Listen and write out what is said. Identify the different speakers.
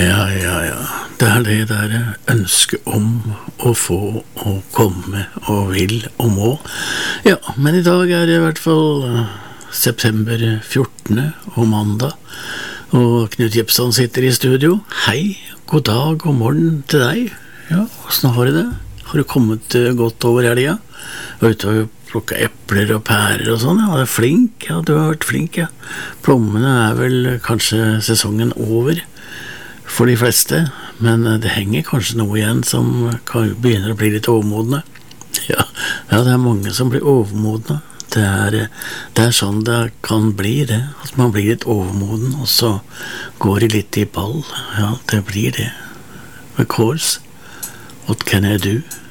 Speaker 1: Ja. Det det der ønsket om å få og komme og vil og må. Ja, men i dag det i hvert fall september 14. og mandag. Og Knut Jepsson sitter i studio. Hei, god dag, god morgen til deg. Ja, hvordan har du det? Har du kommet godt over helga? Var ute og plukket epler og pærer og sånn? Ja, du flink. Ja, du har vært flink, ja. Plommene vel kanskje sesongen over for de fleste, men det henger kanskje noe igjen som begynner å bli litt overmodne. Ja, det mange som blir overmodne. Det sånn det kan bli det, at man blir litt overmoden, og så går det litt i ball. Ja, det blir det. Of course, what can I do?